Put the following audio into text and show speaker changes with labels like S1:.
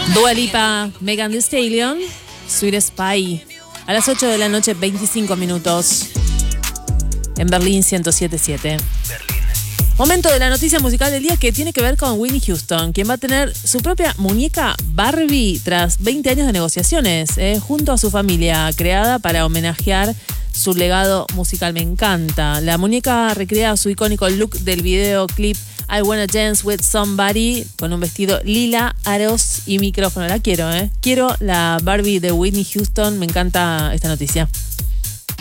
S1: Dua Lipa, Megan Thee Stallion, Sweet Spy. A las 8 de la noche, 25 minutos. En Berlín 107.7. Momento de la noticia musical del día que tiene que ver con Whitney Houston, quien va a tener su propia muñeca Barbie tras 20 años de negociaciones, junto a su familia, creada para homenajear su legado musical. Me encanta. La muñeca recrea su icónico look del videoclip I Wanna Dance With Somebody, con un vestido lila, aros y micrófono. La quiero, Quiero la Barbie de Whitney Houston. Me encanta esta noticia.